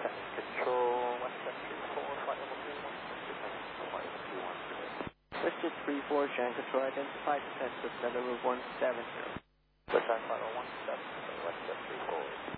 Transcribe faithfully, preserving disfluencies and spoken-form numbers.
Control, Westjet three four, flight level three one six, flight level three one six. Westjet three four, Shan Control, identify descent with level one seven zero. Descent flight level one seven zero, Westjet three four.